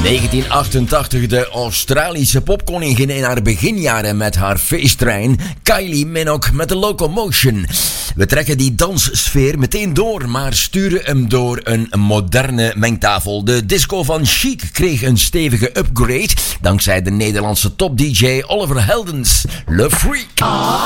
1988 de Australische popkoningin in haar beginjaren met haar feesttrein, Kylie Minogue met de Locomotion. We trekken die danssfeer meteen door, maar sturen hem door een moderne mengtafel. De disco van Chic kreeg een stevige upgrade dankzij de Nederlandse top-dj Oliver Heldens, Le Freak.